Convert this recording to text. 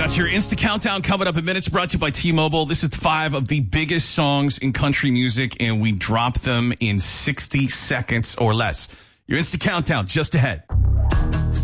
Got your Insta Countdown coming up in minutes, brought to you by T-Mobile. This is 5 of the biggest songs in country music, and we drop them in 60 seconds or less. Your Insta Countdown just ahead.